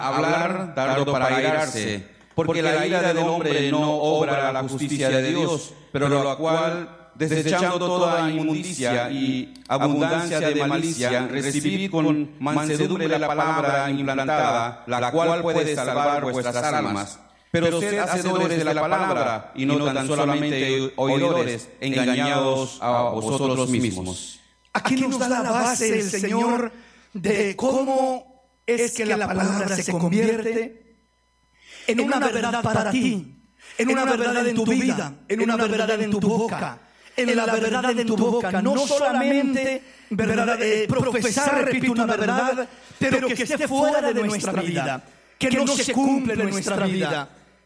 hablar tardo para airarse, porque la ira del hombre no obra la justicia de Dios, pero la cual, desechando toda inmundicia y abundancia de malicia, recibid con mansedumbre la palabra implantada, la cual puede salvar vuestras almas. Pero sed hacedores de la palabra, y no tan solamente oidores, engañados a vosotros mismos. Aquí nos da la base el Señor de cómo es que la palabra se convierte en una verdad para ti, en una verdad en tu vida, en una verdad en tu boca, en la verdad en tu boca. No solamente profesar, repito, una verdad, pero que esté fuera de nuestra vida, que no se cumple en nuestra vida,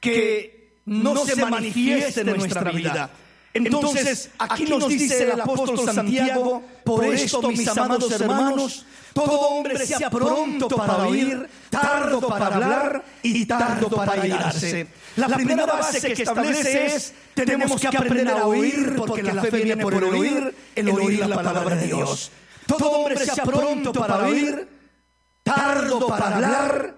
que no se manifieste en nuestra vida. Entonces, aquí nos dice el apóstol Santiago: por esto, mis amados hermanos, todo hombre sea pronto para oír, tardo para hablar y tardo para airarse. La primera base que establece es: tenemos que aprender a oír, porque la fe viene por el oír la palabra de Dios. Todo hombre sea pronto para oír, tardo para hablar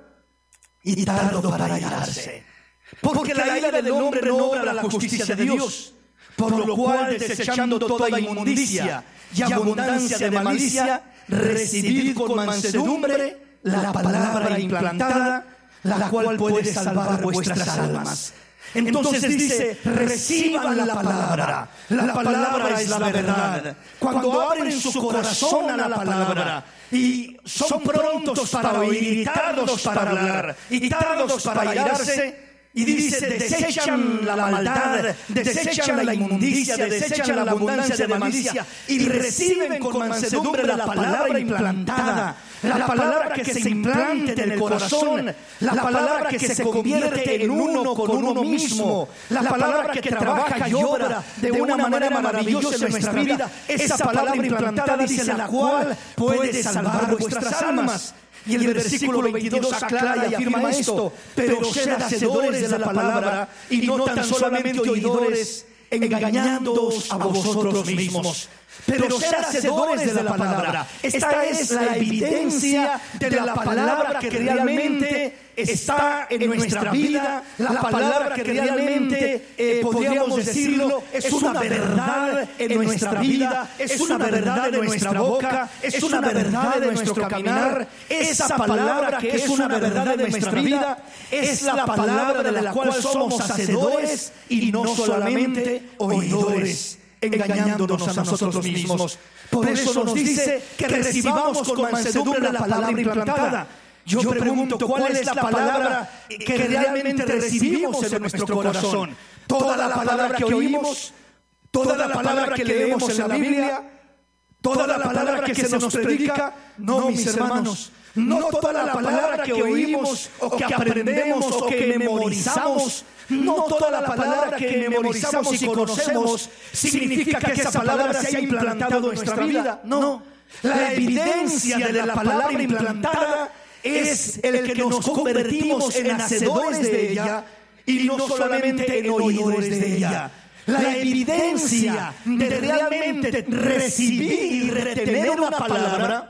y tardo para airarse. Porque la ira del hombre no obra la justicia de Dios, por lo cual, desechando toda inmundicia y abundancia de malicia, recibid con mansedumbre la palabra implantada, la cual puede salvar vuestras almas. Entonces dice: reciban la palabra. La palabra es la verdad. Cuando abren su corazón a la palabra y son prontos para oír y tardos para hablar y tardos para airarse, y dice: desechan la maldad, desechan la inmundicia, desechan la abundancia de malicia y reciben con mansedumbre la palabra implantada, la palabra que se implante en el corazón, la palabra que se convierte en uno con uno mismo, la palabra que trabaja y obra de una manera maravillosa en nuestra vida. Esa palabra implantada dice: la cual puede salvar vuestras almas. Y el versículo 22 aclara y afirma esto: pero sed hacedores de la palabra y no tan solamente oidores, engañándoos a vosotros mismos. Pero ser hacedores de la palabra. Esta es la evidencia de la palabra que realmente está en nuestra vida, la palabra que realmente, podríamos decirlo, es una verdad en nuestra vida, es una verdad en nuestra boca, es una verdad en nuestro caminar. Esa palabra que es una verdad en nuestra vida es la palabra de la cual somos hacedores y no solamente oidores, engañándonos a nosotros mismos. Por eso nos dice que recibamos con mansedumbre la palabra implantada. Yo pregunto: ¿cuál es la palabra que realmente recibimos en nuestro corazón? ¿Toda la palabra que oímos? ¿Toda la palabra que leemos en la Biblia? ¿Toda la palabra que se nos predica? No, mis hermanos. No toda la palabra que oímos o que aprendemos o que memorizamos. No toda la palabra que memorizamos y conocemos significa que esa palabra se ha implantado en nuestra vida. No. La evidencia de la palabra implantada es el que nos convertimos en hacedores de ella y no solamente en oidores de ella. La evidencia de realmente recibir y retener una palabra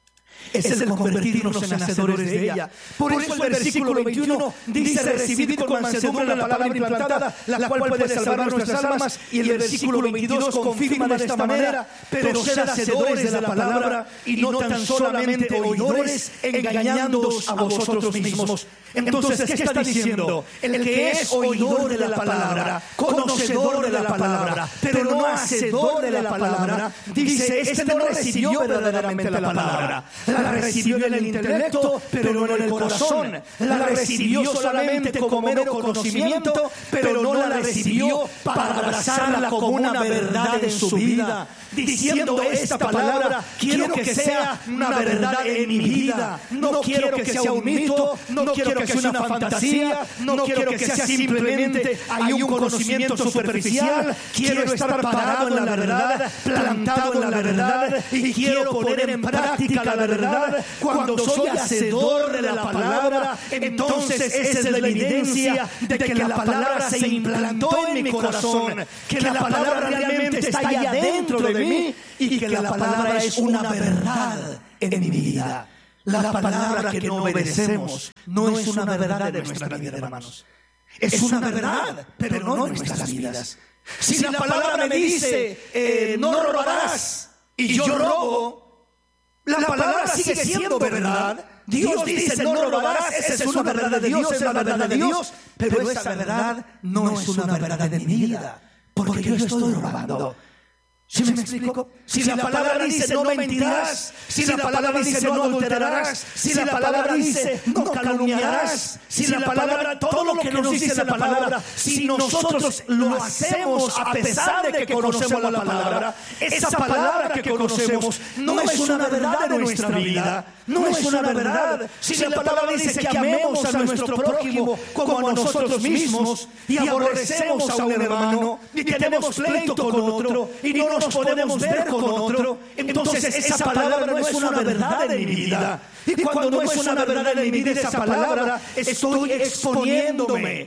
es el convertirnos en hacedores de ella. Por eso el versículo 21 dice: recibid con mansedumbre la palabra implantada, la cual puede salvar nuestras almas. Y el versículo 22 confirma de esta manera: pero sed hacedores de la palabra y no tan solamente oidores, engañándoos a vosotros mismos. Entonces, ¿qué está diciendo? El que es oidor de la palabra, conocedor de la palabra, pero no hacedor de la palabra, dice: este no recibió verdaderamente la palabra. La recibió en el intelecto, pero no en el corazón. La recibió solamente como mero conocimiento, pero no la recibió para abrazarla como una verdad en su vida, diciendo: esta palabra quiero que sea una verdad en mi vida. No quiero que sea un mito, no quiero que sea una fantasía, no quiero que sea simplemente hay un conocimiento superficial. Quiero estar parado en la verdad, plantado en la verdad, y quiero poner en práctica la verdad. Cuando soy hacedor de la palabra, entonces esa es la evidencia de que la palabra se implantó en mi corazón, que la palabra realmente está allá dentro de mí y que la palabra es una verdad en mi vida. La palabra que no obedecemos no es una verdad de nuestra vida, hermanos. Es una verdad, pero no en nuestras vidas. Si la palabra me dice, no robarás, y yo robo, la palabra sigue siendo verdad. Dios dice, no robarás, esa es una verdad de Dios, es la verdad de Dios. Pero esa verdad no es una verdad de mi vida, porque yo estoy robando. ¿Sí me explico? Si la palabra dice no mentirás, si la palabra dice no adulterarás, si la palabra dice no calumniarás, si la palabra, todo lo que nos dice la palabra, si nosotros lo hacemos a pesar de que conocemos la palabra, esa palabra que conocemos no es una verdad de nuestra vida, no es una verdad. Si la palabra dice que amemos a nuestro prójimo como a nosotros mismos y aborrecemos a un hermano y tenemos pleito con otro y no nos podemos ver con otro, entonces esa palabra no es una verdad en mi vida. Y cuando no es una verdad en mi vida esa palabra, estoy exponiéndome.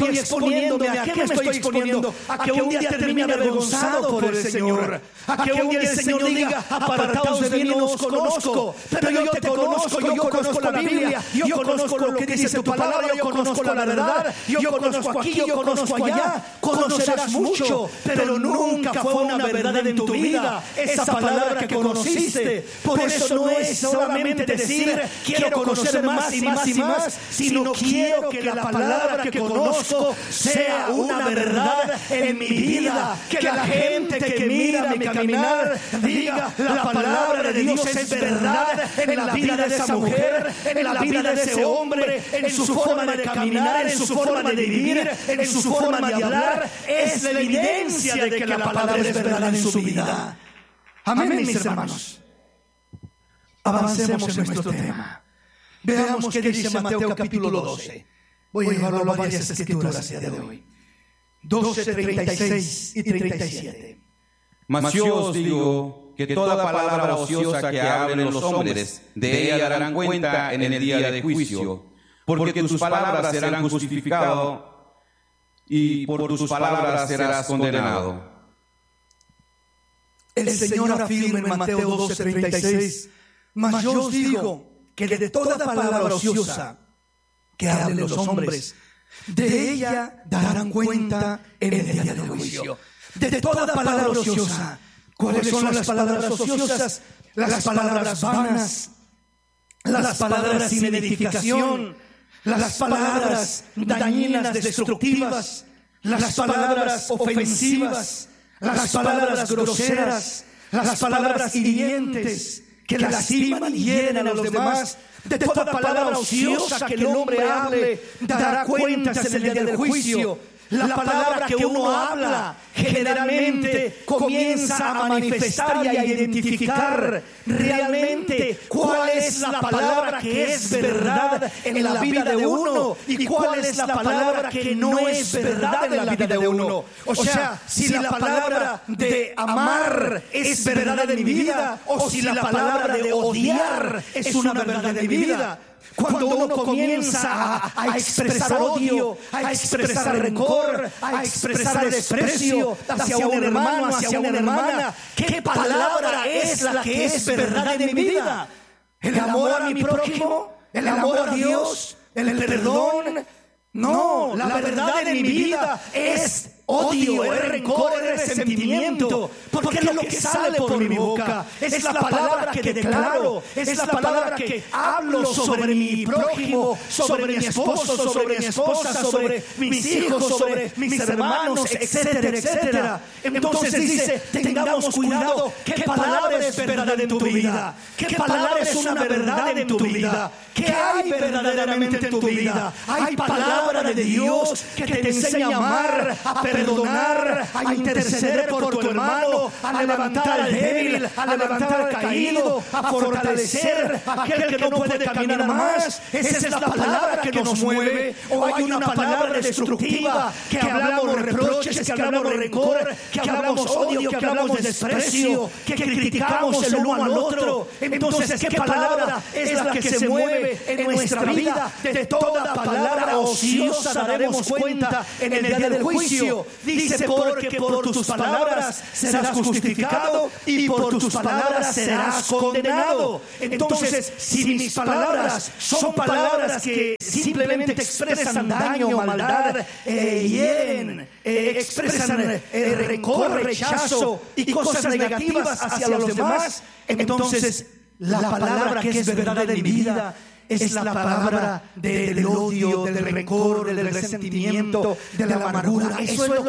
¿A qué me estoy exponiendo? A que un día termine avergonzado por el Señor. A que un día el Señor diga, apartaos de mí, no os conozco. Pero yo te conozco, yo conozco la Biblia, yo conozco lo que dice tu palabra, yo conozco la verdad, yo conozco aquí, yo conozco allá. Conocerás mucho, pero nunca fue una verdad en tu vida esa palabra que conociste. Por eso no es solamente decir quiero conocer más y más y más, sino quiero que la palabra que conozco sea una verdad en mi vida. Que la gente que mira mi caminar diga, la palabra de Dios es verdad en la vida de esa mujer, en la vida de ese hombre, en su forma de caminar, en su forma de vivir, en su forma de hablar. Es la evidencia de que la palabra es verdad en su vida. Amén, mis hermanos. Avancemos en nuestro tema. Veamos qué dice Mateo capítulo 12. Voy a llevarlo a varias escrituras el día de hoy. 12, 36 y 37. Mas yo os digo que toda palabra ociosa que hablen los hombres, de ella darán cuenta en el día de juicio, porque tus palabras serán justificadas y por tus palabras serás condenado. El Señor afirma en Mateo 12, 36, mas yo os digo que de toda palabra ociosa que hablen los hombres, de ella darán cuenta en el día del juicio. De toda palabra ociosa. ¿Cuáles son las palabras ociosas? Las palabras vanas, las palabras sin edificación, las palabras dañinas, destructivas, las palabras ofensivas, las palabras groseras, las palabras hirientes que lastiman y hieren a los demás. De toda palabra ociosa que el hombre hable, dará cuentas en el día del juicio. La palabra que uno habla generalmente comienza a manifestar y a identificar realmente cuál es la palabra que es verdad en la vida de uno y cuál es la palabra que no es verdad en la vida de uno. O sea, si la palabra de amar es verdad en mi vida o si la palabra de odiar es una verdad en mi vida. Cuando uno comienza a expresar odio, a expresar rencor, a expresar desprecio hacia un hermano, hacia una hermana, ¿qué palabra es la que es verdad en mi vida? ¿El amor a mi prójimo? ¿El amor a Dios? ¿El perdón? No, la verdad en mi vida es odio, es rencor, es resentimiento, porque es lo que sale por mi boca, es la palabra que declaro, es la palabra que hablo sobre mi prójimo, sobre mi esposo, sobre mi esposa, sobre mis hijos, sobre mis hermanos, etcétera, etcétera. Entonces dice, tengamos cuidado, ¿qué palabra es verdad en tu vida? ¿Qué palabra es una verdad en tu vida? ¿Qué hay verdaderamente en tu vida? Hay palabra de Dios que te enseña a amar, a perdonar, a interceder por tu hermano, a levantar al débil, a levantar al caído, a fortalecer a aquel que no puede caminar más. Esa es la palabra que nos mueve. O hay una palabra destructiva, que hablamos reproches, que hablamos rencor, que hablamos odio, que hablamos desprecio, que criticamos el uno al otro. Entonces, ¿qué palabra es la que se mueve en nuestra vida? De toda palabra ociosa daremos cuenta en el día del juicio. dice, porque por tus palabras serás justificado y por tus palabras serás condenado. Entonces, si mis palabras son palabras que simplemente expresan daño, maldad, hieren, expresan rencor, rechazo y cosas negativas hacia los demás, entonces la palabra que es verdad en mi vida es la palabra del odio, del rencor, del resentimiento, de la amargura. Eso es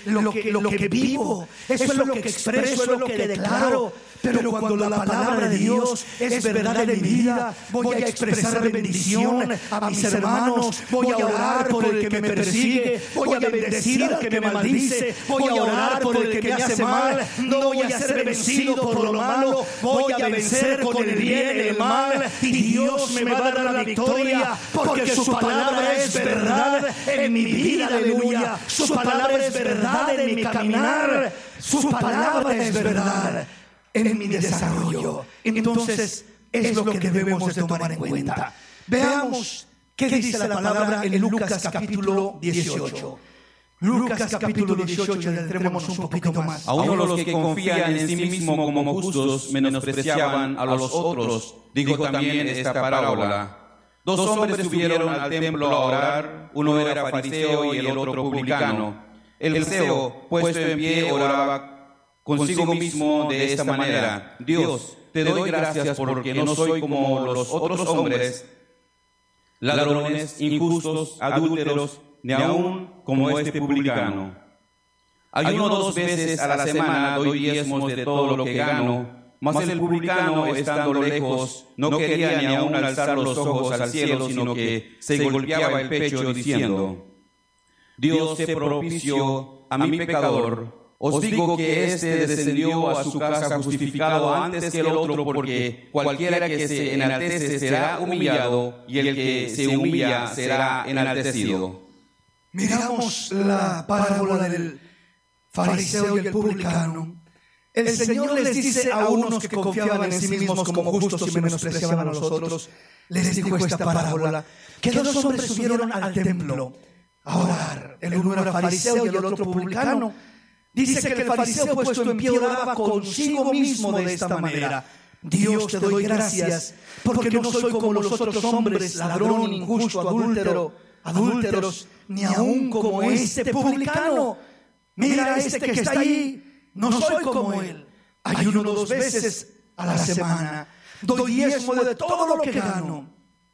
lo que vivo, eso es lo que expreso, eso es lo que declaro. Pero cuando la palabra de Dios es verdad en mi vida, voy a expresar bendición a mis hermanos, voy a orar por el que me persigue, voy a bendecir al que me maldice, voy a orar por el que me hace mal. No voy a ser vencido por lo malo, voy a vencer con el bien el mal, y Dios me va a dar la victoria, porque su palabra es verdad en mi vida, aleluya. Su palabra es verdad en mi caminar, su palabra es verdad en mi desarrollo. Entonces es lo que debemos de tomar en cuenta. Veamos qué dice la palabra en Lucas capítulo 18. Lucas capítulo 18, entremos un poquito más. Aún los que confían en sí mismos como justos menospreciaban a los otros. Dijo también esta parábola. Dos hombres subieron al templo a orar, uno era fariseo y el otro publicano. El fariseo, puesto en pie, oraba consigo mismo de esta manera: Dios, te doy gracias porque no soy como los otros hombres, ladrones, injustos, adúlteros, ni aún como este publicano. Ayuno 2 veces a la semana, doy diezmos de todo lo que gano. Mas el publicano, estando lejos, no quería ni aún alzar los ojos al cielo, sino que se golpeaba el pecho diciendo: Dios, sé propicio a mi pecador. Os digo que éste descendió a su casa justificado antes que el otro, porque cualquiera que se enaltece será humillado, y el que se humilla será enaltecido. Miramos la parábola del fariseo y el publicano. El Señor les dice a unos que confiaban en sí mismos como justos y menospreciaban a los otros, les dijo esta parábola, que dos hombres subieron al templo a orar. El uno era fariseo y el otro publicano. Dice que el fariseo, puesto en pie, oraba consigo mismo de esta manera: Dios, te doy gracias porque no soy como los otros hombres, ladrón, injusto, adúlteros, ni aún como este publicano. Mira, este que está ahí, no soy como él. Ayuno 2 veces a la semana, doy diezmo de todo lo que gano.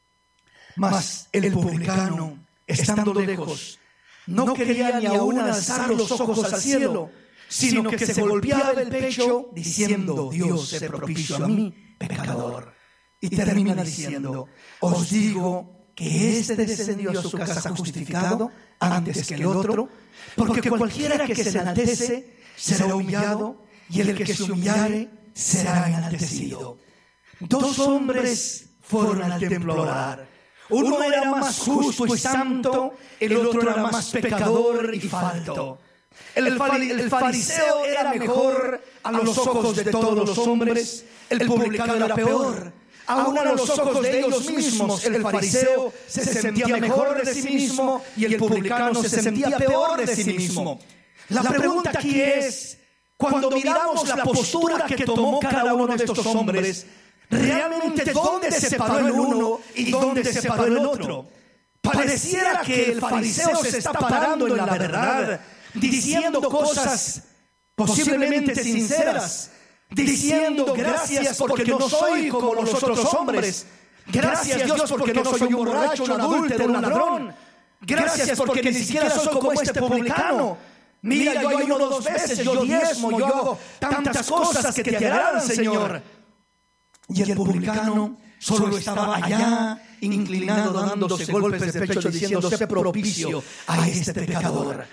Mas el publicano, estando lejos, no quería ni aún alzar los ojos al cielo, sino que se golpeaba el pecho diciendo: Dios, sé propicio a mí, pecador. Y termina diciendo: os digo que este descendió a su casa justificado antes que el otro, porque cualquiera que se enaltece será humillado, y el que se humillare será enaltecido. Dos hombres fueron al templo a orar. Uno era más justo y santo, el otro era más pecador y falto. El fariseo era mejor a los ojos de todos los hombres, el publicano era peor. Aún a los ojos de ellos mismos, el fariseo se sentía mejor de sí mismo y el publicano se sentía peor de sí mismo. La pregunta aquí es, cuando miramos la postura que tomó cada uno de estos hombres, realmente ¿dónde se paró el uno y dónde se paró el otro? Pareciera que el fariseo se está parando en la verdad, diciendo cosas posiblemente sinceras, diciendo: gracias porque no soy como los otros hombres, gracias Dios porque no soy un borracho, un adúltero, un ladrón, gracias porque ni siquiera soy como este publicano. Mira, yo ayuno 2 veces, yo diezmo, yo hago tantas cosas que te agradan, Señor. Y el publicano solo estaba allá, inclinado, dándose golpes de pecho, diciendo: sé propicio a este pecador.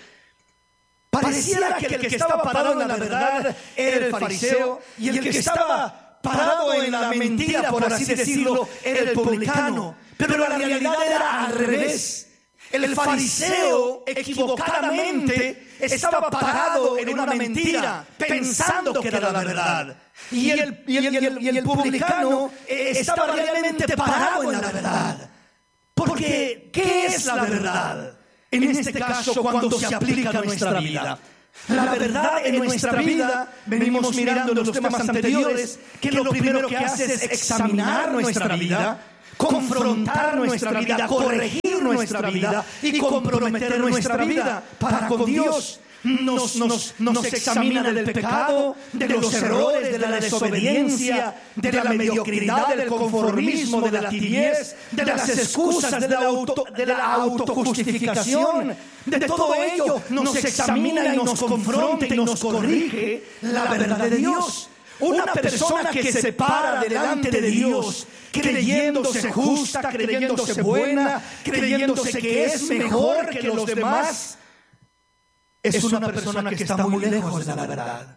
Pareciera que el que estaba parado en la verdad era el fariseo, y el que estaba parado en la mentira, por así decirlo, era el publicano. Pero la realidad era al revés. El fariseo equivocadamente estaba parado en una mentira, pensando que era la verdad. Y el publicano estaba realmente parado en la verdad. Porque, ¿qué es la verdad? en este caso cuando se aplica a nuestra vida. La verdad en nuestra vida, venimos mirando en los temas anteriores, que lo primero que hace es examinar nuestra vida, confrontar nuestra vida, corregir nuestra vida y comprometer nuestra vida para con Dios. Nos examina del pecado, de los errores, de la desobediencia, de la mediocridad, del conformismo, de la tibiez, de las excusas, de la autojustificación. De todo ello nos examina y nos confronta y nos corrige la verdad de Dios. Una persona que se para delante de Dios creyéndose justa, creyéndose buena, creyéndose que es mejor que los demás, es una persona que está muy lejos de la verdad.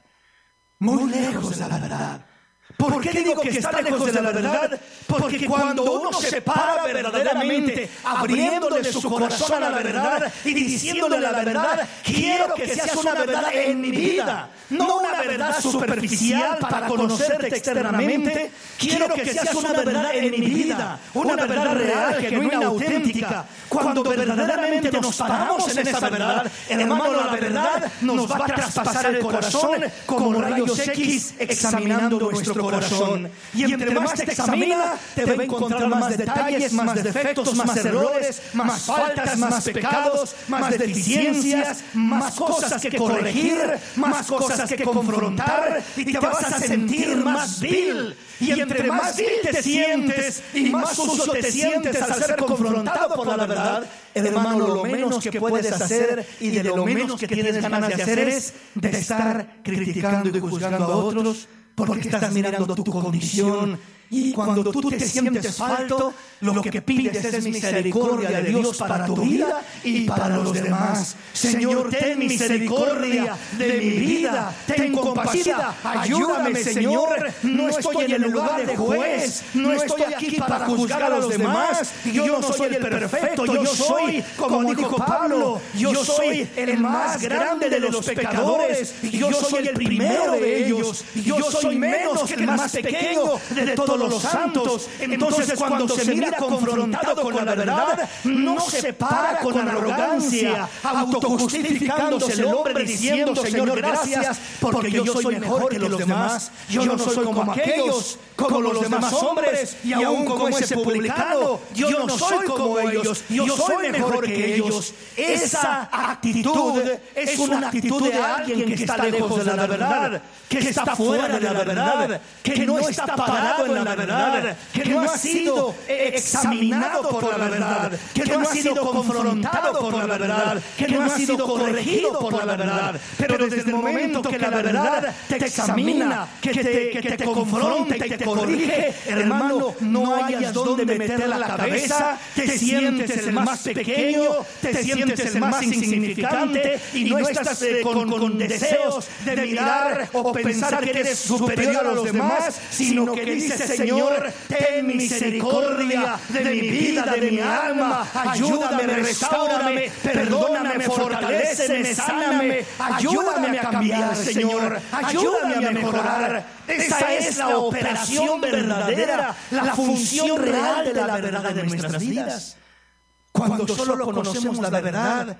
Muy lejos de la verdad. ¿Por qué digo que está lejos de la verdad? Porque cuando uno se para verdaderamente, abriéndole su corazón a la verdad y diciéndole la verdad, quiero que seas una verdad en mi vida, no una verdad superficial para conocerte externamente. Quiero que seas una verdad en mi vida, una verdad real, genuina, auténtica. Cuando verdaderamente nos paramos en esa verdad, hermano, la verdad nos va a traspasar el corazón como rayos X examinando nuestro corazón. Y entre más te examina, te va a encontrar más detalles, más defectos, más errores, más faltas, más pecados, más deficiencias, más cosas que corregir, más cosas que confrontar, y te vas a sentir más vil. Y entre más vil te sientes y más sucio te sientes al ser confrontado por la verdad, hermano, lo menos que puedes hacer y de lo menos que tienes ganas de hacer es de estar criticando y juzgando a otros, porque estás mirando tu condición. Y cuando tú te sientes falto, lo que pides es misericordia de Dios para tu vida y para los demás. Señor, ten misericordia de mi vida, ten compasión, ayúdame, Señor. No estoy en el lugar de juez, no estoy aquí para juzgar a los demás. Yo no soy el perfecto, yo soy, como dijo Pablo, yo soy el más grande de los pecadores, yo soy el primero de ellos, yo soy menos que el más pequeño de todos los santos. Entonces, cuando se mira confrontado con la verdad, no se para con arrogancia, autojustificándose el hombre diciendo, Señor, gracias, porque yo soy mejor que los demás. Yo no soy como aquellos, como los demás hombres, y aún como ese publicano. Yo no soy como ellos, yo soy mejor que ellos. Esa actitud es una actitud de alguien que está lejos de la verdad, que está fuera de la verdad, que no está parado en la verdad, que no ha sido examinado por la verdad, que no ha sido confrontado por la verdad, que no ha sido corregido por la verdad. Pero desde el momento que la verdad te examina, que te confronta y te corrige, hermano, no hayas donde meter la cabeza, te sientes el más pequeño, te sientes el más insignificante y no estás con deseos de mirar o pensar que eres superior a los demás, sino que dices, Señor, ten misericordia de mi vida, de mi alma, ayúdame, restáurame, perdóname, fortaléceme, sáname, ayúdame a cambiar, Señor, ayúdame a mejorar. Esa es la operación verdadera, la función real de la verdad de nuestras vidas. Cuando solo conocemos la verdad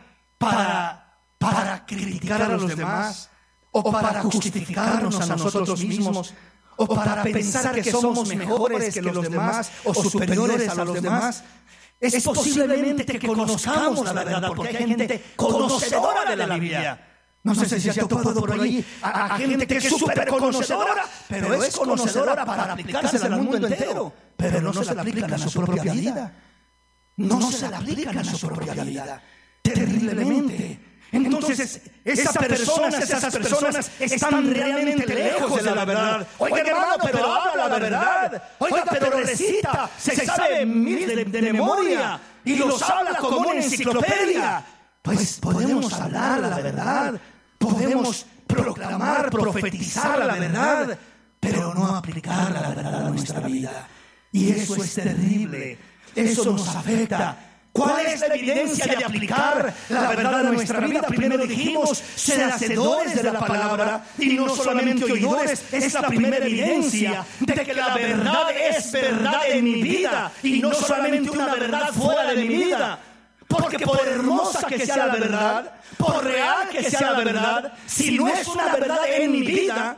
para criticar a los demás, o para justificarnos a nosotros mismos, o para pensar que somos mejores que los demás o superiores a los demás, es posiblemente que conozcamos la verdad, porque hay gente conocedora de la Biblia. No sé si se ha topado por ahí a gente que es súper conocedora, pero es conocedora para aplicársela al mundo entero, pero no se la aplican a su propia vida. No se la aplican a su propia vida. Terriblemente. Entonces, esas personas están realmente lejos de la verdad. Oiga, hermano, pero habla la verdad. Oiga, pero recita, se sabe de memoria y los habla como una enciclopedia. Pues podemos hablar la verdad, podemos proclamar, profetizar la verdad, pero no aplicar la verdad a nuestra vida. Y eso es terrible, eso nos afecta. ¿Cuál es la evidencia de aplicar la verdad a nuestra vida? Primero dijimos, ser hacedores de la palabra y no solamente oidores. Es la primera evidencia de que la verdad es verdad en mi vida y no solamente una verdad fuera de mi vida. Porque por hermosa que sea la verdad, por real que sea la verdad, si no es una verdad en mi vida,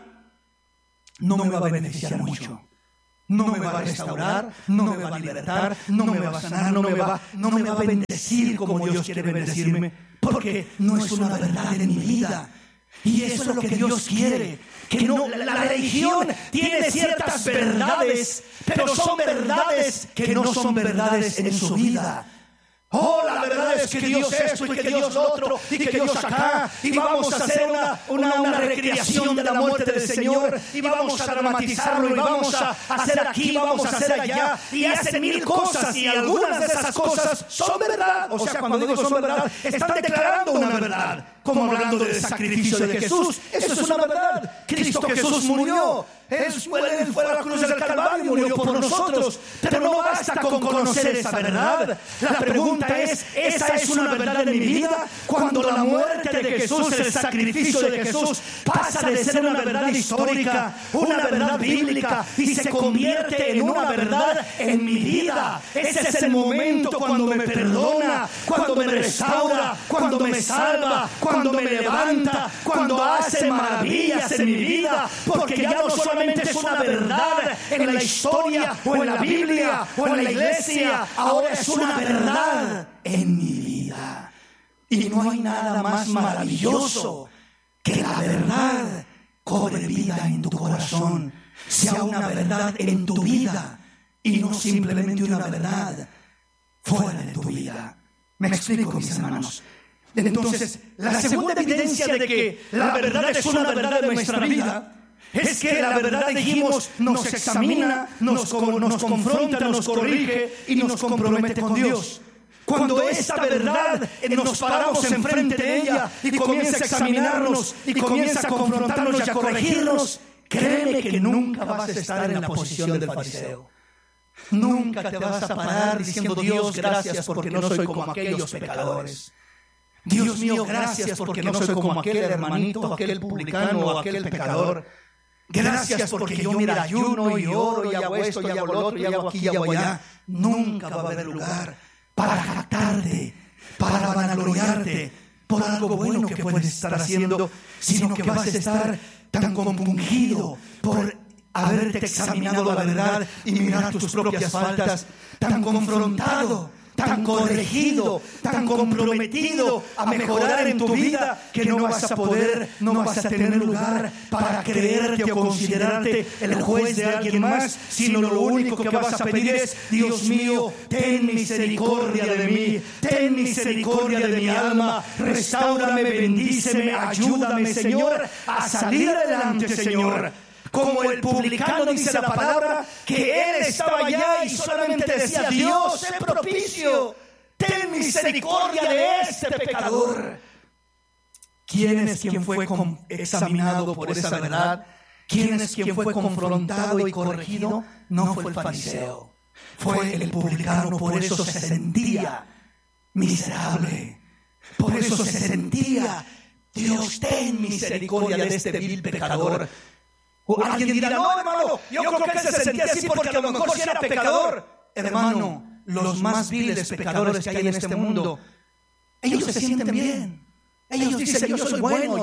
no me va a beneficiar mucho. No me va a restaurar, no me va a libertar, no me va a sanar, no me va a bendecir como Dios quiere bendecirme, porque no es una verdad en mi vida. Y eso es lo que Dios quiere. Que no, la religión tiene ciertas verdades, pero son verdades que no son verdades en su vida. Oh, la verdad es que Dios esto y que Dios lo otro y que Dios acá, y vamos a hacer una recreación de la muerte del Señor, y vamos a dramatizarlo, y vamos a hacer aquí, vamos a hacer allá, y hacen mil cosas, y algunas de esas cosas son verdad. O sea, cuando digo son verdad, están declarando una verdad, como hablando del sacrificio de Jesús. Eso es una verdad. Cristo Jesús murió. Él fue a la cruz del Calvario y murió por nosotros. Pero no basta con conocer esa verdad. La pregunta es, ¿esa es una verdad en mi vida? Cuando la muerte de Jesús, el sacrificio de Jesús, pasa de ser una verdad histórica, una verdad bíblica, y se convierte en una verdad en mi vida. Ese es el momento cuando me perdona, cuando me restaura, cuando me salva, cuando me levanta, cuando hace maravillas en mi vida, porque ya no solamente es una verdad en la historia o en la Biblia o en la iglesia, ahora es una verdad en mi vida. Y no hay nada más maravilloso que la verdad cobre vida en tu corazón, sea una verdad en tu vida y no simplemente una verdad fuera de tu vida. ¿Me explico, mis hermanos? Entonces, la segunda evidencia de que la verdad es una verdad en nuestra vida es que la verdad, dijimos, nos examina, nos confronta, nos corrige y nos compromete con Dios. Cuando esta verdad nos paramos enfrente de ella y comienza a examinarnos y comienza a confrontarnos y a corregirnos, créeme que nunca vas a estar en la posición del fariseo. Nunca te vas a parar diciendo, Dios, gracias porque no soy como aquellos pecadores. Dios mío, gracias porque no soy como aquel hermanito, aquel publicano o aquel pecador. Gracias porque yo, mira, ayuno y oro y hago esto y hago lo otro y hago aquí y hago allá. Nunca va a haber lugar para jactarte, para vanagloriarte por algo bueno que puedes estar haciendo, sino que vas a estar tan compungido por haberte examinado la verdad y mirar tus propias faltas, tan confrontado, tan corregido, tan comprometido a mejorar en tu vida, que no vas a tener lugar para creerte o considerarte el juez de alguien más, sino lo único que vas a pedir es, Dios mío, ten misericordia de mí, ten misericordia de mi alma, restáurame, bendíceme, ayúdame, Señor, a salir adelante, Señor. Como el publicano dice la palabra, que él estaba allá y solamente decía, Dios, sé propicio, ten misericordia de este pecador. ¿Quién es quien fue examinado por esa verdad? ¿Quién es quien fue confrontado y corregido? No fue el fariseo, fue el publicano. Por eso se sentía miserable, por eso se sentía, Dios, ten misericordia de este vil pecador. O alguien dirá, no, hermano, yo creo que él se sentía así porque a lo mejor sí era pecador. Hermano, los más viles pecadores que hay en este mundo, ellos se sienten bien. Ellos dicen, yo soy bueno,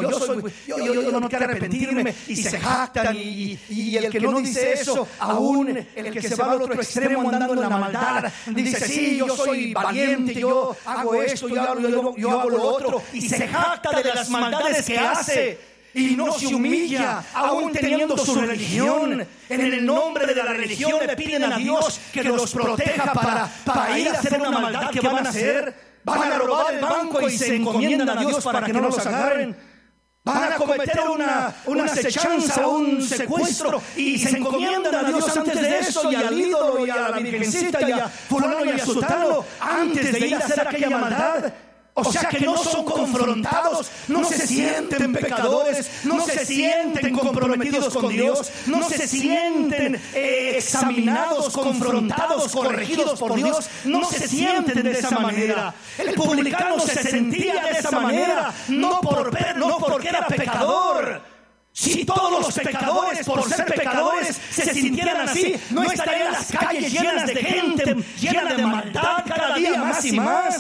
yo no quiero arrepentirme, y se jactan, y el que no dice eso, aún el que se va al otro extremo andando en la maldad, dice, sí, yo soy valiente, yo hago esto, yo hago lo otro, y se jacta de las maldades que hace. Y no se humilla, aún teniendo su religión. En el nombre de la religión le piden a Dios que los proteja para ir a hacer una maldad que van a hacer. Van a robar el banco y se encomiendan a Dios para que no los agarren. Van a cometer una acechanza, un secuestro, y se encomiendan a Dios antes de eso, y al ídolo, y a la virgencita, y a fulano y a sutano, antes de ir a hacer aquella maldad. O sea que no son confrontados, no se sienten pecadores, no se sienten comprometidos con Dios, no se sienten examinados, confrontados, corregidos por Dios, no se sienten de esa manera. El publicano se sentía de esa manera, no porque era pecador. Si todos los pecadores, por ser pecadores, se sintieran así, no estarían las calles llenas de gente, llena de maldad cada día más y más.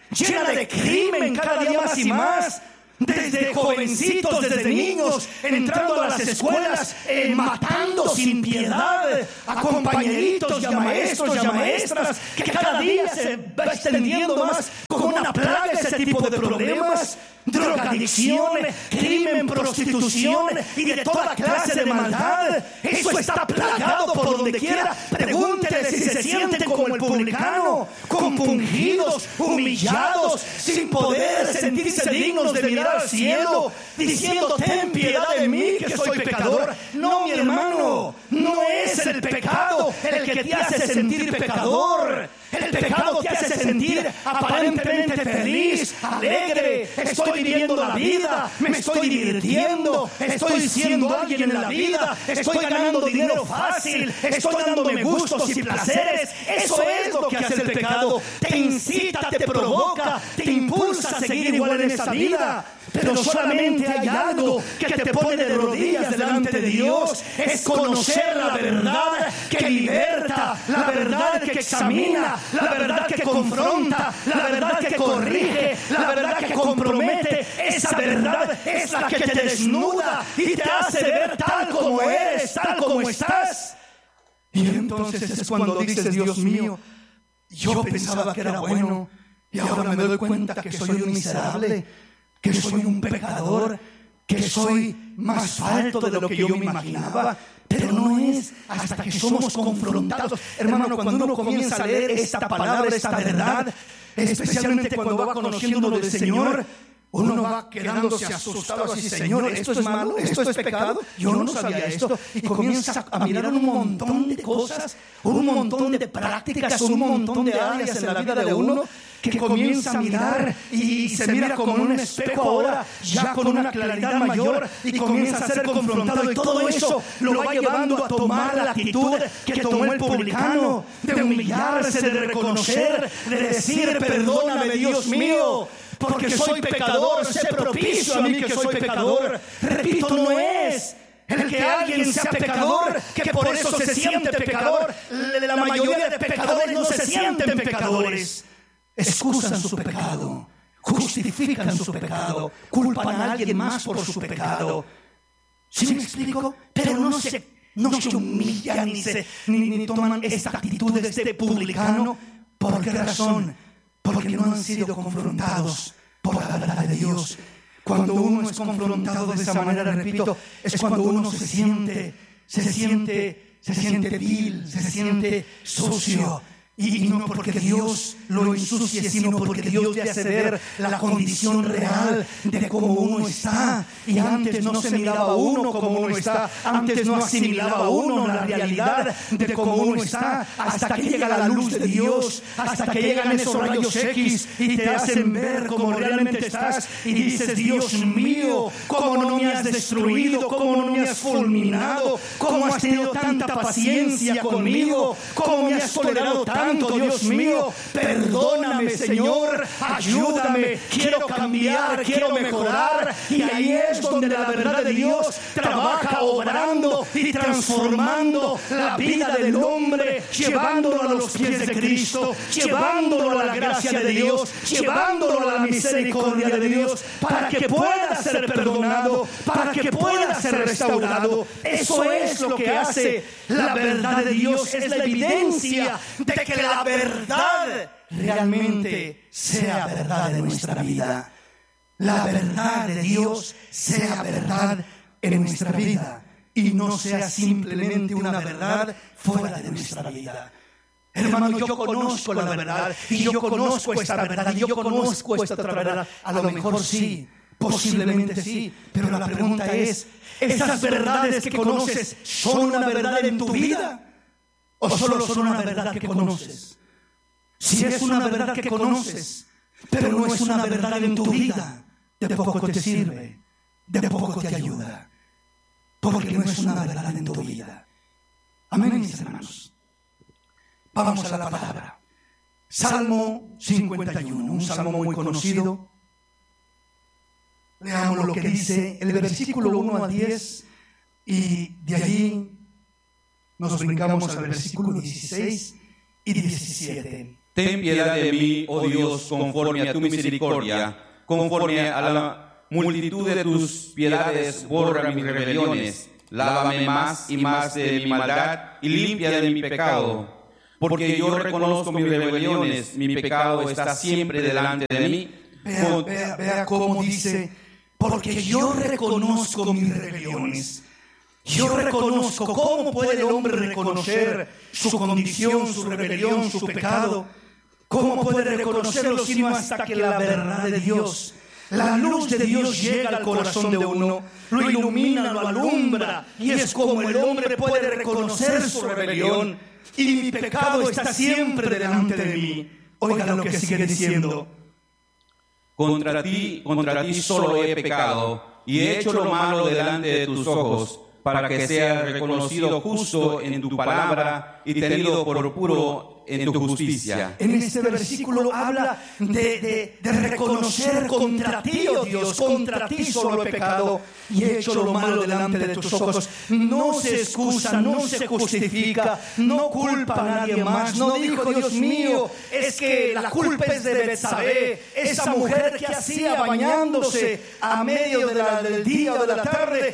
llena de crimen cada día más y más. Desde jovencitos, desde niños, entrando a las escuelas, matando sin piedad a compañeritos y a maestros y a maestras, que cada día se va extendiendo más como una plaga ese tipo de problemas. Drogadicción, crimen, prostitución y de toda clase de maldad. Eso está plagado por donde quiera. Pregúntele si se sienten como el publicano, compungidos, humillados, sin poder sentirse dignos de mirar al cielo, diciendo: ten piedad de mí que soy pecador. No, mi hermano, no es el pecado el que te hace sentir pecador. El pecado te hace sentir aparentemente feliz, alegre. Estoy viviendo la vida, me estoy divirtiendo, estoy siendo alguien en la vida, estoy ganando dinero fácil, estoy dándome gustos y placeres. Eso es lo que hace el pecado. Te incita, te provoca, te impulsa a seguir igual en esa vida. Pero solamente hay algo que te pone de rodillas delante de Dios: es conocer la verdad que liberta, la verdad que examina, la verdad que confronta, la verdad que corrige, la verdad que compromete. Esa verdad es la que te desnuda y te hace ver tal como eres, tal como estás. Y entonces es cuando dices: Dios mío, yo pensaba que era bueno y ahora me doy cuenta que soy un miserable, que soy un pecador, que soy más falto de lo que yo me imaginaba. Pero no es hasta que somos confrontados. Hermano, cuando uno comienza a leer esta palabra, esta verdad, especialmente cuando va conociendo lo del Señor, uno va quedándose asustado así: Señor, ¿esto es malo? ¿Esto es pecado? Yo no sabía esto. Y comienza a mirar un montón de cosas, un montón de prácticas, un montón de áreas en la vida de uno, que comienza a mirar y se mira como en un espejo ahora, ya con una claridad mayor, y comienza a ser confrontado. Y todo eso lo va llevando a tomar la actitud que tomó el publicano, de humillarse, de reconocer, de decir: perdóname, Dios mío, porque soy pecador, sé propicio a mí que soy pecador. Repito, no es el que alguien sea pecador que por eso se siente pecador. La mayoría de pecadores no se sienten pecadores. Excusan su pecado, justifican su pecado, culpan a alguien más por su pecado. ¿Sí me explico? Pero no se humillan ni toman esta actitud de este publicano. ¿Por qué razón? Porque no han sido confrontados por la verdad de Dios. Cuando uno es confrontado de esa manera, repito, es cuando uno se siente vil, se siente sucio. Y no porque Dios lo ensucie, sino porque Dios le hace ver la condición real de cómo uno está. Y antes no se miraba uno como uno está, antes no asimilaba uno la realidad de cómo uno está, hasta que llega la luz de Dios, hasta que llegan esos rayos X y te hacen ver cómo realmente estás. Y dices: Dios mío, cómo no me has destruido, cómo no me has fulminado, cómo has tenido tanta paciencia conmigo, cómo me has tolerado tanto. Dios mío, perdóname, Señor, ayúdame, quiero cambiar, quiero mejorar. Y ahí es donde la verdad de Dios trabaja, obrando y transformando la vida del hombre, llevándolo a los pies de Cristo, llevándolo a la gracia de Dios, llevándolo a la misericordia de Dios, para que pueda ser perdonado, para que pueda ser restaurado. Eso es lo que hace la verdad de Dios, es la evidencia de que la verdad realmente sea verdad en nuestra vida. La verdad de Dios sea verdad en nuestra vida y no sea simplemente una verdad fuera de nuestra vida. Hermano, yo conozco la verdad y yo conozco esta verdad y yo conozco esta otra verdad. A lo mejor sí, posiblemente sí, pero la pregunta es: ¿esas verdades que conoces son una verdad en tu vida o solo son una verdad que conoces? Si es una verdad que conoces, pero no es una verdad en tu vida, de poco te sirve, de poco te ayuda, porque no es una verdad en tu vida. Amén, mis hermanos. Vamos a la palabra. Salmo 51, un salmo muy conocido. Leamos lo que dice el versículo 1 a 10 y de allí nos brincamos al versículo 16 y 17. Ten piedad de mí, oh Dios, conforme a tu misericordia, conforme a la multitud de tus piedades, borra mis rebeliones. Lávame más y más de mi maldad y limpia de mi pecado. Porque yo reconozco mis rebeliones, mi pecado está siempre delante de mí. Vea cómo dice, porque yo reconozco mis rebeliones. Yo reconozco. ¿Cómo puede el hombre reconocer su condición, su rebelión, su pecado? ¿Cómo puede reconocerlo sino hasta que la verdad de Dios, la luz de Dios llega al corazón de uno, lo ilumina, lo alumbra, y es como el hombre puede reconocer su rebelión, y mi pecado está siempre delante de mí. Oiga lo que sigue diciendo. Contra ti solo he pecado, y he hecho lo malo delante de tus ojos, para que sea reconocido justo en tu palabra y tenido por puro en tu justicia. En este versículo habla de reconocer contra ti, oh Dios, contra ti solo he pecado y he hecho lo malo delante de tus ojos. No se excusa, no se justifica, no culpa a nadie más. No dijo, Dios mío, es que la culpa es de Betsabé, esa mujer que hacía bañándose a medio del día o de la tarde,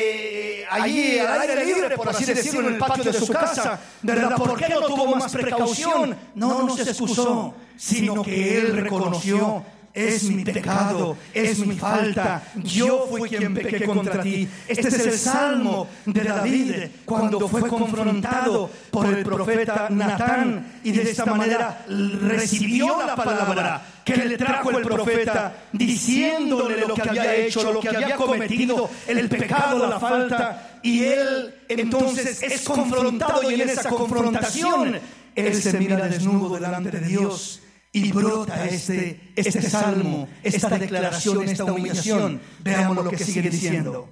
allí al aire libre, por así decirlo, en el patio de su casa, ¿verdad? ¿Por qué no tuvo más precaución? No se excusó, sino que él reconoció: es mi pecado, es mi falta, yo fui quien pequé contra ti. Este es el salmo de David cuando fue confrontado por el profeta Natán, y de esta manera recibió la palabra que le trajo el profeta, diciéndole lo que había hecho, lo que había cometido, el pecado, la falta, y él entonces es confrontado, y en esa confrontación él se mira desnudo delante de Dios y brota este salmo, esta declaración, esta humillación. Veamos lo que sigue diciendo.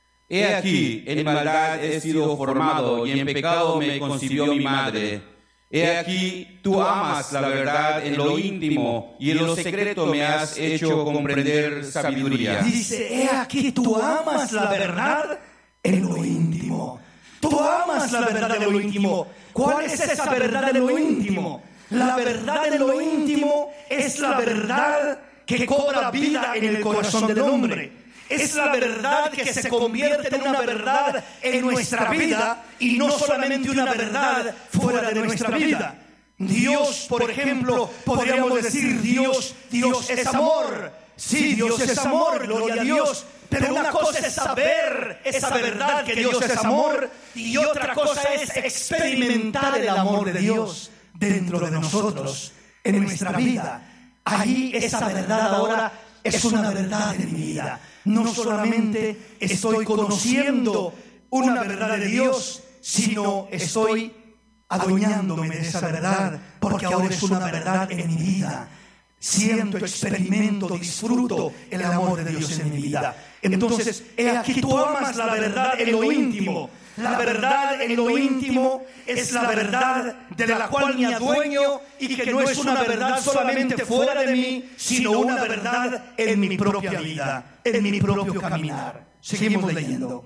He aquí, en maldad he sido formado, y en pecado me concibió mi madre. He aquí, tú amas la verdad en lo íntimo, y en lo secreto me has hecho comprender sabiduría. Dice, he aquí, tú amas la verdad en lo íntimo. Tú amas la verdad en lo íntimo. ¿Cuál es esa verdad en lo íntimo? La verdad en lo íntimo es la verdad que cobra vida en el corazón del hombre. Es la verdad que se convierte en una verdad en nuestra vida, y no solamente una verdad fuera de nuestra vida. Dios, por ejemplo, podríamos decir Dios es amor. Sí, Dios es amor, gloria a Dios. Pero una cosa es saber esa verdad que Dios es amor, y otra cosa es experimentar el amor de Dios dentro de nosotros, en nuestra vida. Ahí esa verdad ahora es una verdad en mi vida. No solamente estoy conociendo una verdad de Dios, sino estoy adueñándome de esa verdad, porque ahora es una verdad en mi vida. Siento, experimento, disfruto el amor de Dios en mi vida. Entonces, he aquí, tú amas la verdad en lo íntimo. La verdad en lo íntimo es la verdad de la cual me adueño, y que no es una verdad solamente fuera de mí, sino una verdad en mi propia vida, en mi propio caminar. Seguimos leyendo.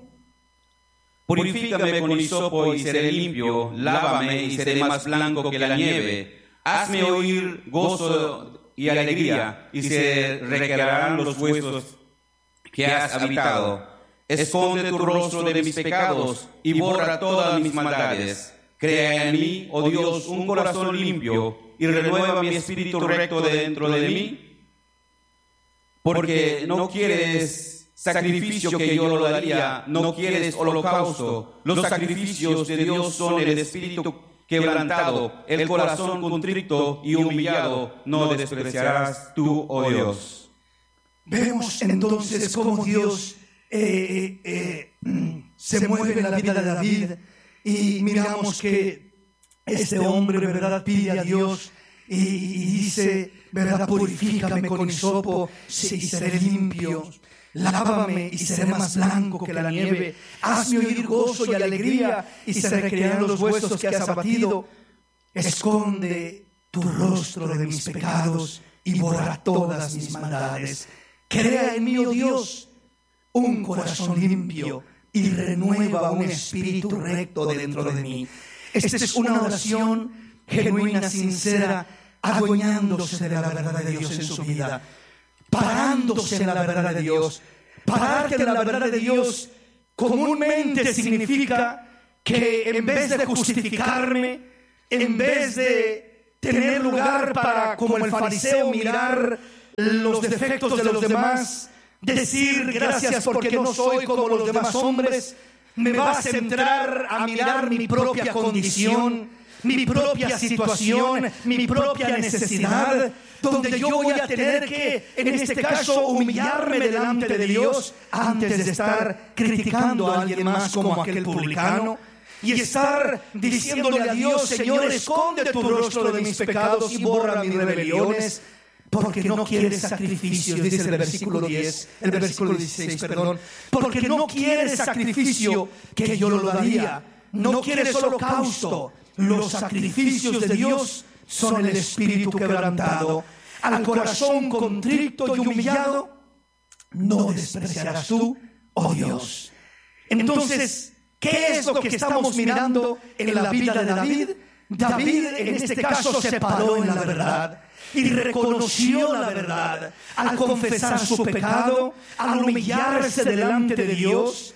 Purifícame con hisopo y seré limpio, lávame y seré más blanco que la nieve. Hazme oír gozo y alegría, y se recrearán los huesos que has habitado. Esconde tu rostro de mis pecados y borra todas mis maldades. Crea en mí, oh Dios, un corazón limpio, y renueva mi espíritu recto dentro de mí. Porque no quieres sacrificio que yo lo daría, no quieres holocausto. Los sacrificios de Dios son el espíritu quebrantado, el corazón contrito y humillado, no despreciarás tú, oh Dios. Vemos entonces cómo Dios se mueve en la vida de David, y miramos que este hombre, ¿verdad?, pide a Dios y dice, ¿verdad?, purifícame con hisopo y seré limpio. Lávame y seré más blanco que la nieve. Hazme oír gozo y alegría, y se recrearán los huesos que has abatido. Esconde tu rostro de mis pecados y borra todas mis maldades. Crea en mí, oh Dios, un corazón limpio, y renueva un espíritu recto dentro de mí. Esta es una oración genuina, sincera, adueñándose de la verdad de Dios en su vida, parándose en la verdad de Dios. Pararte en la verdad de Dios comúnmente significa que en vez de justificarme, en vez de tener lugar para, como el fariseo, mirar los defectos de los demás, decir gracias porque no soy como los demás hombres, me va a centrar a mirar mi propia condición, mi propia situación, mi propia necesidad, donde yo voy a tener que, en este caso, humillarme delante de Dios antes de estar criticando a alguien más como aquel publicano y estar diciéndole a Dios: Señor, esconde tu rostro de mis pecados y borra mis rebeliones, porque no quieres sacrificios, dice el versículo 16, porque no quieres sacrificio que yo lo daría, no quieres holocausto. Los sacrificios de Dios son el espíritu quebrantado. Al corazón contrito y humillado no despreciarás tú, oh Dios. Entonces, ¿qué es lo que estamos mirando en la vida de David? David en este caso se paró en la verdad y reconoció la verdad al confesar su pecado, al humillarse delante de Dios,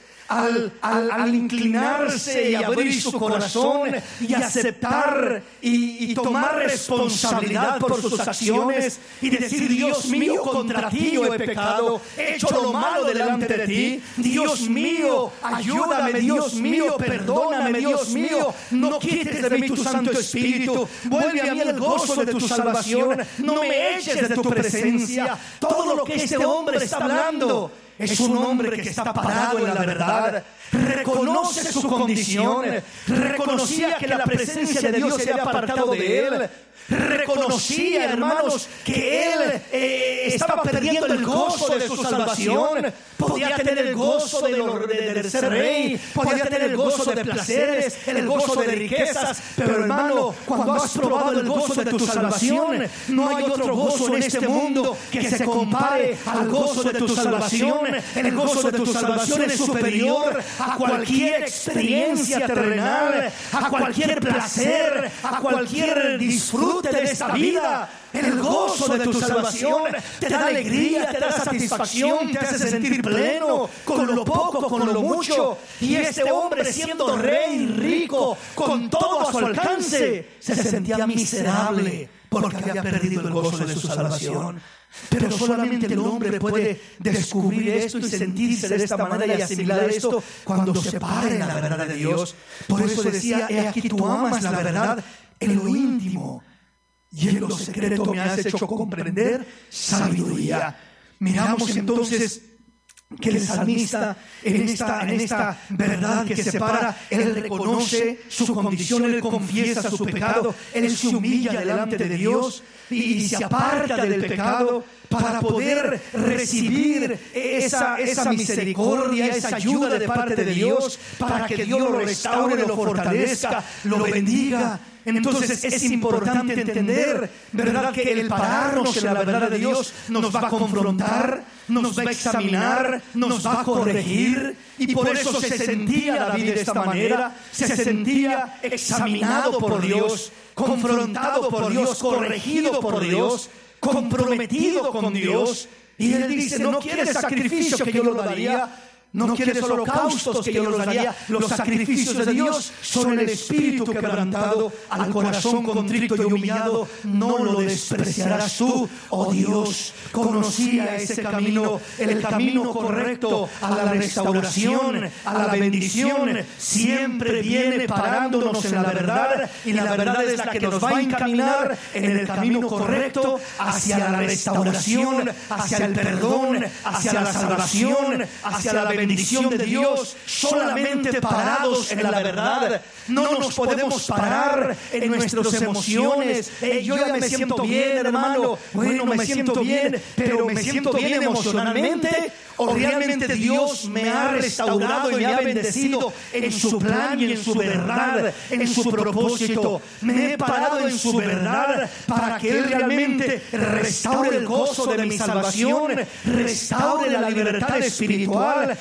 al inclinarse y abrir su corazón y aceptar y tomar responsabilidad por sus acciones y decir: Dios mío, contra ti yo he pecado, he hecho lo malo delante de ti. Dios mío, ayúdame. Dios mío, perdóname. Dios mío, no quites de mí tu Santo Espíritu. Vuelve a mí el gozo de tu salvación. No me eches de tu presencia. Todo lo que este hombre está hablando es un hombre que está parado en la verdad, reconoce su condición, reconocía que la presencia de Dios se había apartado de él, reconocía, hermanos, que él estaba perdiendo el gozo de su salvación. Podía tener el gozo de ser rey, podía tener el gozo de placeres, el gozo de riquezas, pero hermano, cuando has probado el gozo de tu salvación, no hay otro gozo en este mundo que se compare al gozo de tu salvación. El gozo de tu salvación es superior a cualquier experiencia terrenal, a cualquier placer, a cualquier disfrute de esta vida. El gozo de tu salvación te da alegría, te da satisfacción, te hace sentir pleno con lo poco, con lo mucho. Y este hombre, siendo rey, rico, con todo a su alcance, se sentía miserable porque había perdido el gozo de su salvación. Pero solamente el hombre puede descubrir esto y sentirse de esta manera y asimilar esto cuando se para en la verdad de Dios. Por eso decía: he aquí tú amas la verdad en lo íntimo, y en lo secreto me has hecho comprender sabiduría. Miramos entonces que el salmista en esta verdad que separa, él reconoce su condición, él confiesa su pecado, él se humilla delante de Dios y se aparta del pecado para poder recibir esa misericordia, esa ayuda de parte de Dios, para que Dios lo restaure, lo fortalezca, lo bendiga. Entonces es importante entender, ¿verdad?, que el pararnos en la verdad de Dios nos va a confrontar, nos va a examinar, nos va a corregir. Y por eso se sentía David de esta manera, se sentía examinado por Dios, confrontado por Dios, corregido por Dios, comprometido con Dios. Y él dice: no quieres sacrificio que yo lo daría, no quieres holocaustos que yo los daría. Los sacrificios de Dios son el espíritu quebrantado, al corazón contrito y humillado no lo despreciarás tú, oh Dios. Conocía ese camino, el camino correcto a la restauración, a la bendición. Siempre viene parándonos en la verdad, y la verdad es la que nos va a encaminar en el camino correcto hacia la restauración, hacia el perdón, hacia la salvación, hacia la bendición de Dios. Solamente parados en la verdad. No nos podemos parar en nuestras emociones. Yo ya me siento bien, hermano. Bueno, me siento bien, pero me siento bien emocionalmente, o realmente Dios me ha restaurado y me ha bendecido en su plan y en su verdad, en su propósito. Me he parado en su verdad para que Él realmente restaure el gozo de mi salvación, restaure la libertad espiritual,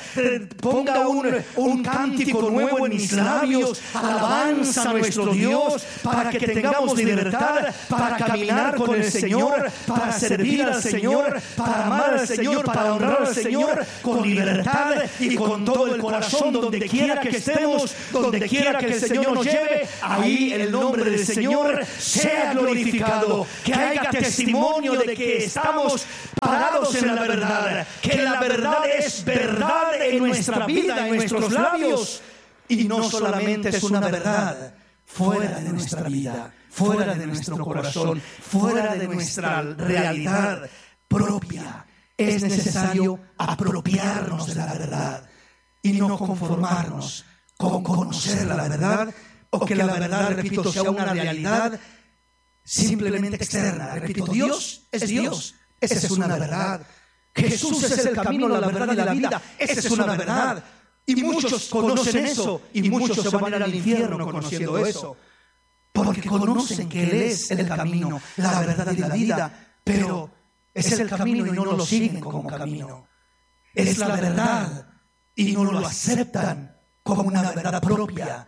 ponga un cántico nuevo en mis labios, alabanza a nuestro Dios, para que tengamos libertad, para caminar con el Señor, para servir al Señor, para amar al Señor, para honrar al Señor con libertad y con todo el corazón, donde quiera que estemos, donde quiera que el Señor nos lleve. Ahí el nombre del Señor sea glorificado, que haya testimonio de que estamos parados en la verdad, que la verdad es verdad en nuestra vida, en nuestros labios, y no solamente es una verdad fuera de nuestra vida, fuera de nuestro corazón, fuera de nuestra realidad propia. Es necesario apropiarnos de la verdad y no conformarnos con conocer la verdad, o que la verdad, repito, sea una realidad simplemente externa. Repito, Dios es Dios, esa es una verdad. Jesús es el camino, la verdad y la vida, esa es una verdad. Y muchos conocen eso, y muchos se van a ir al infierno conociendo eso, porque conocen que Él es el camino, la verdad y la vida, pero es el camino y no lo siguen como camino. Es la verdad y no lo aceptan como una verdad propia.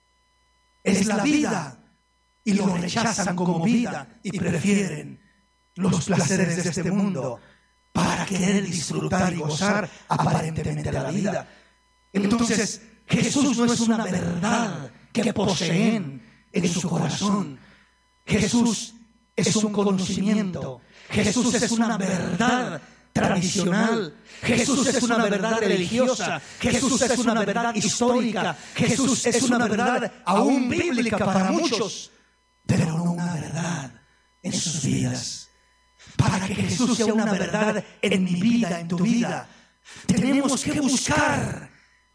Es la vida y lo rechazan como vida y prefieren los placeres de este mundo para querer disfrutar y gozar aparentemente la vida. Entonces, Jesús no es una verdad que poseen en su corazón. Jesús es un conocimiento. Jesús es una verdad tradicional. Jesús es una verdad religiosa. Jesús es una verdad histórica. Jesús es una verdad aún bíblica para muchos, pero no una verdad en sus vidas. Para que Jesús sea una verdad en mi vida, en tu vida, tenemos que buscar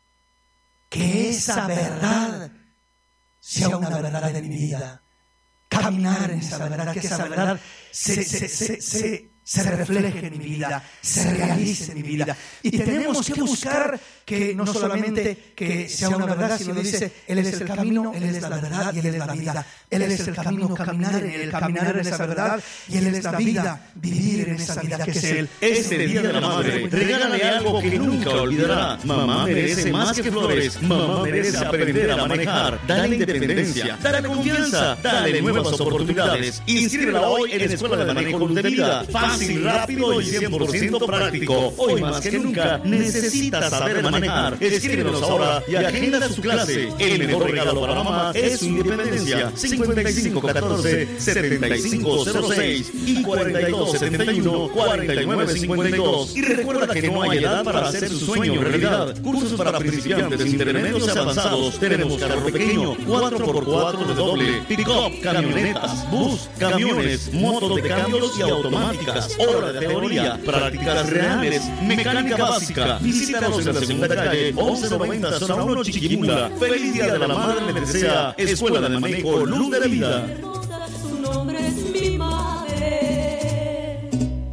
que esa verdad sea una verdad en mi vida. Caminar en esa verdad, que esa verdad se refleje en mi vida, se realice en mi vida. Y tenemos que buscar que no solamente que sea una verdad, sino dice, Él es el camino, Él es la verdad y Él es la vida. Él es el camino, caminar en esa verdad, y Él es la vida, vivir en esa vida que es Él. Este Día de la Madre, regálale algo que nunca olvidará. Mamá merece más que flores. Mamá merece aprender a manejar. Dale independencia, dale confianza, dale nuevas oportunidades. Inscríbela hoy en Escuela de Manejo Luz de Vida. Fácil, rápido y 100% práctico. Hoy más que nunca necesitas saber manejar. Escríbenos ahora y agenda su clase. El mejor regalo para mamá es su independencia. 5514-7506 y 4271-4952. Y recuerda que no hay edad para hacer su sueño realidad. Cursos para principiantes, intermedios y avanzados. Tenemos carro pequeño, 4x4 de doble, pick-up, camionetas, bus, camiones, motos de cambios y automáticas. Hora de teoría, prácticas reales, mecánica básica. Visítanos en la segunda calle 1190 zona 1 Chiquimula. Feliz Día de la Madre le desea Escuela de Manejo Luz de Vida. Su nombre es mi madre.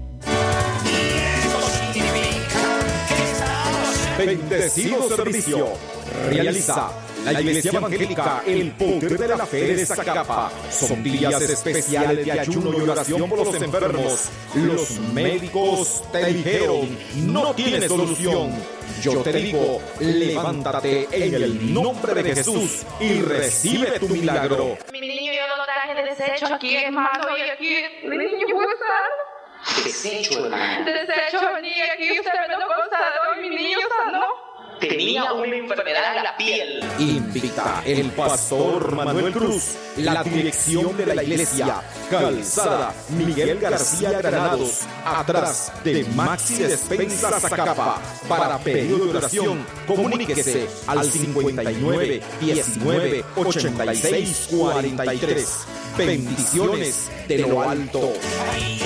Eso significa que estamos Bendecido servicio. Realiza la Iglesia Evangélica El Poder de la Fe de Zacapa. Son días especiales de ayuno y oración por los enfermos. Los médicos te dijeron, no tienes solución. Yo te digo, levántate en el nombre de Jesús y recibe tu milagro. Mi niño, yo lo traje desecho aquí, hermano, y aquí mi niño puede estar. desecho, hermano. Desecho, venía aquí, usted me lo constató y mi niño sanó. Tenía una enfermedad en la piel. Invita el pastor Manuel Cruz, la dirección de la iglesia, Calzada Miguel García Granados, atrás de Maxi Despensa Zacapa. Para pedido de oración, comuníquese al 59 19 86 43. Bendiciones de lo alto.